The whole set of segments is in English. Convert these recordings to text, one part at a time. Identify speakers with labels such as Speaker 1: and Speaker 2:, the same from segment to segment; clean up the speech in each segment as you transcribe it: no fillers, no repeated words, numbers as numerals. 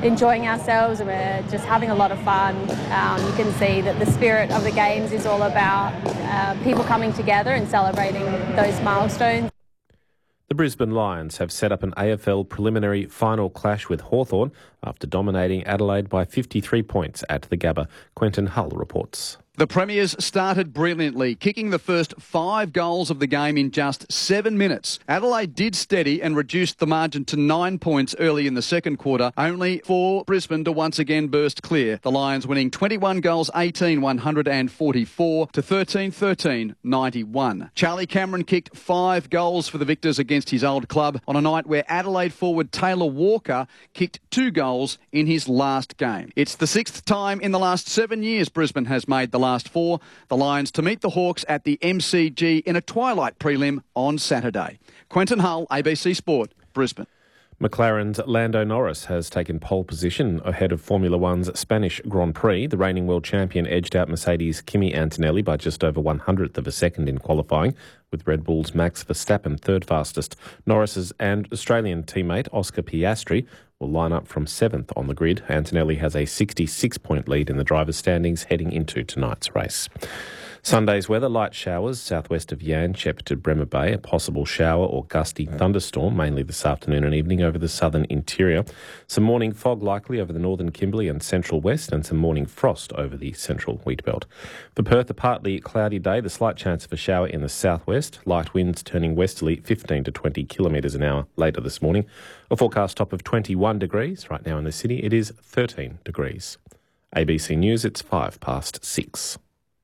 Speaker 1: enjoying ourselves and we're just having a lot of fun. You can see that the spirit of the Games is all about people coming together and celebrating those milestones.
Speaker 2: The Brisbane Lions have set up an AFL preliminary final clash with Hawthorn after dominating Adelaide by 53 points at the Gabba. Quentin Hull reports.
Speaker 3: The Premiers started brilliantly, kicking the first 5 goals of the game in just 7 minutes. Adelaide did steady and reduced the margin to 9 points early in the second quarter, only for Brisbane to once again burst clear. The Lions winning 21 goals, 18, 144 to 13, 13, 91. Charlie Cameron kicked 5 goals for the Victors against his old club on a night where Adelaide forward Taylor Walker kicked 2 goals in his last game. It's the 6th time in the last 7 years Brisbane has made the last 4. The Lions to meet the Hawks at the MCG in a twilight prelim on Saturday. Quentin Hull, ABC Sport, Brisbane.
Speaker 2: McLaren's Lando Norris has taken pole position ahead of Formula One's Spanish Grand Prix. The reigning world champion edged out Mercedes' Kimi Antonelli by just over 100th of a second in qualifying, with Red Bull's Max Verstappen third fastest. Norris's and Australian teammate Oscar Piastri will line up from 7th on the grid. Antonelli has a 66-point lead in the drivers' standings heading into tonight's race. Sunday's weather, light showers southwest of Yanchep to Bremer Bay, a possible shower or gusty thunderstorm, mainly this afternoon and evening over the southern interior. Some morning fog likely over the northern Kimberley and central west, and some morning frost over the central wheatbelt. For Perth, a partly cloudy day, the slight chance of a shower in the southwest, light winds turning westerly 15 to 20 kilometres an hour later this morning. A forecast top of 21 degrees. Right now in the city, it is 13 degrees. ABC News, it's 6:05.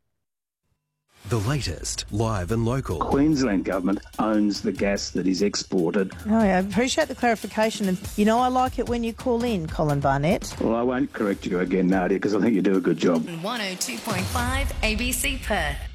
Speaker 4: The latest, live and local.
Speaker 5: Queensland Government owns the gas that is exported.
Speaker 6: Oh, yeah, I appreciate the clarification. And, I like it when you call in, Colin Barnett.
Speaker 5: Well, I won't correct you again, Nadia, because I think you do a good job.
Speaker 7: 102.5 ABC Perth.